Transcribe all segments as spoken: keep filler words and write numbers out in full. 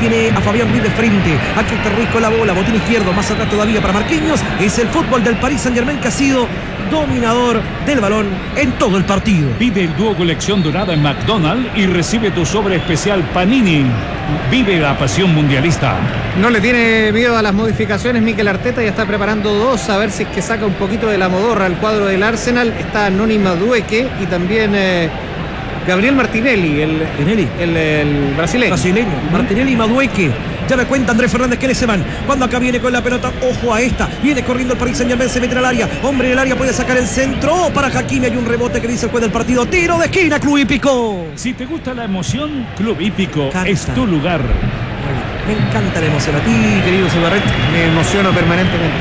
tiene a Fabián Ruiz de frente. Aquí está Ruiz con la bola, botín izquierdo, más atrás todavía para Marquinhos. Es el fútbol del Paris Saint-Germain que ha sido dominador del balón en todo el partido. Pide el dúo colección dorada en McDonald's y recibe tu sobre especial Panini. Vive la pasión mundialista. No le tiene miedo a las modificaciones Mikel Arteta, ya está preparando dos, a ver si es que saca un poquito de la modorra al cuadro del Arsenal. Está Noni Madueke y también eh, Gabriel Martinelli, el, Martinelli. el, el brasileño. brasileño. Uh-huh. Martinelli y Madueke. Ya me cuenta Andrés Fernández que le se van. Cuando acá viene con la pelota, ojo a esta. Viene corriendo el Paris Saint-Germain, se mete al área. Hombre en el área, puede sacar el centro. Para Hakimi hay un rebote que dice el juez del partido. Tiro de esquina, Club Hípico. Si te gusta la emoción, Club Hípico Canta. es tu lugar. Me encanta la emoción. A ti, querido Zulbarret. Me emociono permanentemente.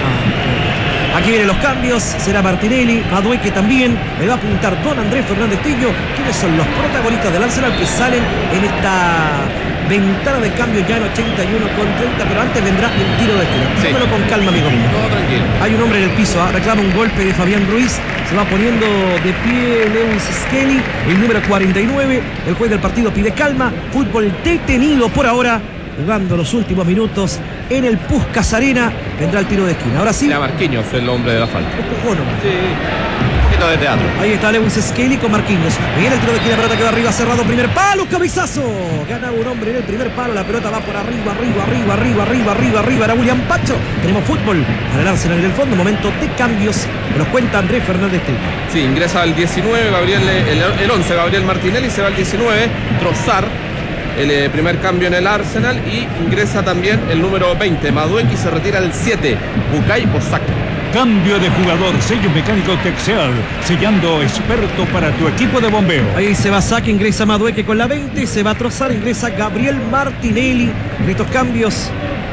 Aquí vienen los cambios, será Martinelli, Madueke también, le va a apuntar don Andrés Fernández Tillo, quienes son los protagonistas del Arsenal que salen en esta ventana de cambio ya en ochenta y uno con treinta, pero antes vendrá el tiro de esquina. Sí. Tómalo con calma, amigo mío. Todo tranquilo. Hay un hombre en el piso, ¿eh? Reclama un golpe de Fabián Ruiz, se va poniendo de pie Lewis Skelly, el número cuarenta y nueve, el juez del partido pide calma, fútbol detenido por ahora, jugando los últimos minutos en el Puskás Arena. Vendrá el tiro de esquina. Ahora sí. Era Marquinhos el hombre de la falta. Empujó nomás. Sí, un poquito de teatro. Ahí está Lewis Skelly con Marquinhos. Viene el tiro de esquina, pelota que va arriba, cerrado, primer palo, cabezazo. Gana un hombre en el primer palo, la pelota va por arriba, arriba, arriba, arriba, arriba, arriba, arriba. Era William Pacho. Tenemos fútbol para el Arsenal en el fondo, momento de cambios. Nos cuenta Andrés Fernández Tillo. Sí, ingresa al diecinueve, Gabriel, el, el once, Gabriel Martinelli, se va al diecinueve, Trossard. El eh, primer cambio en el Arsenal y ingresa también el número veinte, Madueke, y se retira el siete, Bukayo Saka. Cambio de jugador, sello mecánico Texel, sellando experto para tu equipo de bombeo. Ahí se va Saka, ingresa Madueke con la veinte, se va a Trossard, ingresa Gabriel Martinelli. En estos cambios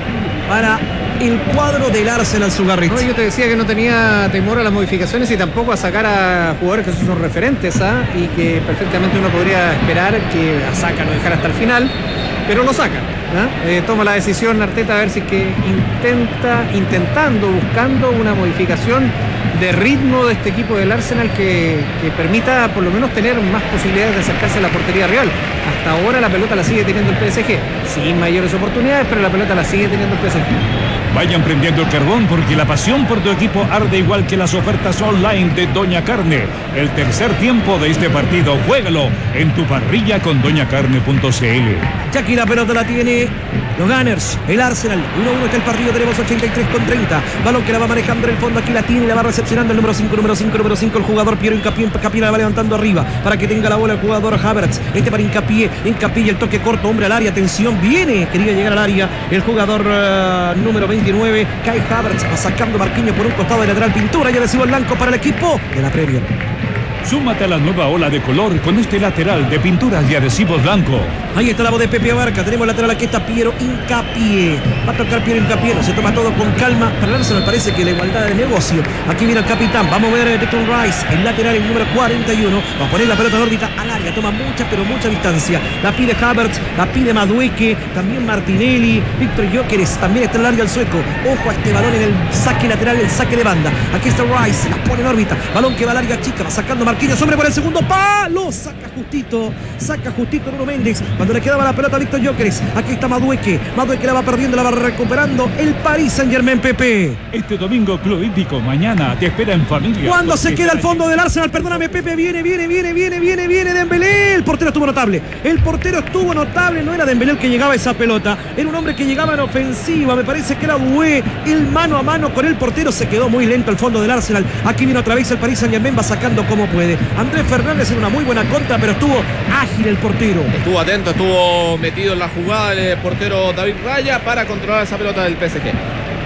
para el cuadro del Arsenal, Zugarrit. No, yo te decía que no tenía temor a las modificaciones y tampoco a sacar a jugadores que son referentes, ¿ah? Y que perfectamente uno podría esperar que a Saka lo dejara hasta el final, pero lo saca, ¿ah? Eh, toma la decisión Arteta a ver si es que intenta, intentando, buscando una modificación de ritmo de este equipo del Arsenal que, que permita por lo menos tener más posibilidades de acercarse a la portería rival. Hasta ahora la pelota la sigue teniendo el P S G, sin mayores oportunidades, pero la pelota la sigue teniendo el P S G. Vayan prendiendo el carbón porque la pasión por tu equipo arde igual que las ofertas online de Doña Carne. El tercer tiempo de este partido, juégalo en tu parrilla con doña carne punto c l. Ya aquí la pelota la tiene los Gunners, el Arsenal. uno a uno está el partido, tenemos ochenta y tres con treinta. Balón que la va manejando en el fondo, aquí la tiene, la va recepcionando el número cinco, número cinco, número cinco. El jugador Piero Hincapié, Hincapié la va levantando arriba para que tenga la bola el jugador Havertz. Este para Hincapié, Hincapié, el toque corto, hombre al área, atención, viene, quería llegar al área. El jugador uh, número veintinueve, Kai Havertz, va sacando Marquinhos por un costado de lateral, pintura y adhesivo blanco para el equipo de la Premier. Súmate a la nueva ola de color con este lateral de pinturas y adhesivos blancos. Ahí está la voz de Pepe Abarca. Tenemos lateral, aquí está Piero Hincapié. Va a tocar Piero Hincapié, no se toma todo con calma. Para el Arsenal parece que la igualdad de negocio. Aquí viene el capitán, va a mover a Declan Rice, el lateral, el número cuarenta y uno. Va a poner la pelota en órbita al área, toma mucha, pero mucha distancia. La pide Havertz, la pide Madueke, también Martinelli, Víctor Gyökeres, también está en el área el sueco. Ojo a este balón en el saque lateral, el saque de banda. Aquí está Rice, la pone en órbita. Balón que va al área chica, va sacando Marquinhos, hombre por el segundo palo, saca justito, saca justito Nuno Méndez, cuando le quedaba la pelota a Víctor Gyökeres. Aquí está Madueke, Madueke la va perdiendo, la va recuperando el Paris Saint-Germain, Pepe. Este domingo Club Hípico, mañana te espera en familia. Cuando se queda al fondo del Arsenal, perdóname Pepe, viene, viene, viene, viene, viene, viene Dembélé. El portero estuvo notable, el portero estuvo notable, no era Dembélé el que llegaba a esa pelota, era un hombre que llegaba en ofensiva, me parece que era Doué, el mano a mano con el portero, se quedó muy lento el fondo del Arsenal. Aquí viene otra vez el Paris Saint-Germain, va sacando como puede. Andrés Fernández en una muy buena contra, pero estuvo ágil el portero. Estuvo atento, estuvo metido en la jugada el portero David Raya para controlar esa pelota del P S G.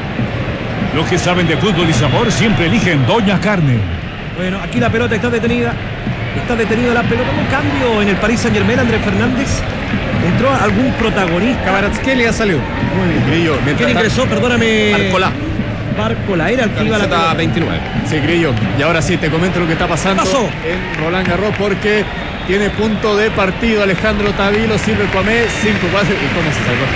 Los que saben de fútbol y sabor siempre eligen Doña Carne. Bueno, aquí la pelota está detenida. Está detenida la pelota. Un cambio en el Paris Saint-Germain, Andrés Fernández. ¿Entró algún protagonista? Kvaratskhelia salió. Muy bien. Grillo, ¿Quién ingresó? Perdóname. Barcola. Barcola, era el que iba a la pelota. veintinueve. Sí, Grillo. Y ahora sí, te comento lo que está pasando ¿Qué pasó? en Roland Garros porque tiene punto de partido Alejandro Tavilo, Silver Cuamé, cinco cuatro. ¿Y cómo se sacó?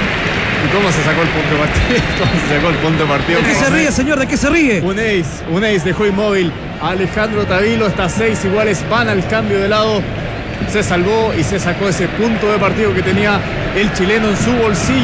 ¿Y cómo se sacó el punto de partido? ¿Cómo se sacó el punto de partido? ¿De qué se ríe, señor? ¿De qué se ríe? Un ace, un ace dejó inmóvil a Alejandro Tavilo. Estas seis iguales van al cambio de lado. Se salvó y se sacó ese punto de partido que tenía el chileno en su bolsillo.